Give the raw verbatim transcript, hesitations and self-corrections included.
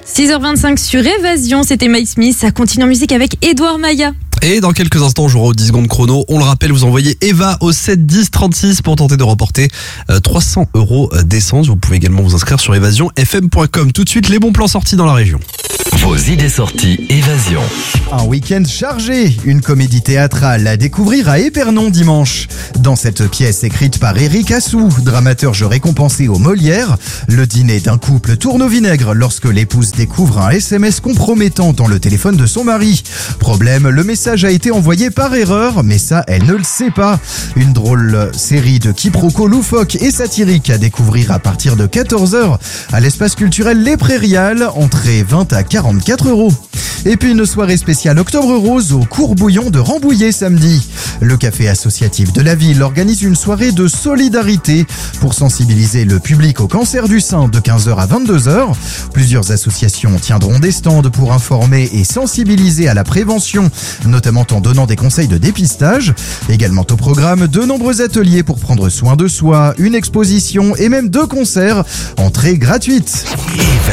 six heures vingt-cinq sur Évasion, c'était Mike Smith. Ça continue en musique avec Edouard Maya. Et dans quelques instants, on jouera aux dix secondes chrono. On le rappelle, vous envoyez Eva au sept dix trente-six pour tenter de remporter trois cents euros d'essence. Vous pouvez également vous inscrire sur évasion f m point com. Tout de suite, les bons plans sortis dans la région. Vos idées sorties Évasion. Un week-end chargé, une comédie théâtrale à découvrir à Épernon dimanche. Dans cette pièce écrite par Éric Assou, dramaturge récompensé au Molière, le dîner d'un couple tourne au vinaigre lorsque l'épouse découvre un S M S compromettant dans le téléphone de son mari. Problème, le message a été envoyé par erreur, mais ça, elle ne le sait pas. Une drôle série de quiproquos loufoques et satiriques à découvrir à partir de quatorze heures à l'espace culturel Les Prairiales, entrée vingt à quarante-quatre euros. Et puis une soirée spéciale Octobre Rose au Courbouillon de Rambouillet samedi. Le café associatif de la ville organise une soirée de solidarité pour sensibiliser le public au cancer du sein de quinze heures à vingt-deux heures. Plusieurs associations tiendront des stands pour informer et sensibiliser à la prévention, notamment en donnant des conseils de dépistage. Également au programme, de nombreux ateliers pour prendre soin de soi, une exposition et même deux concerts. Entrée gratuite.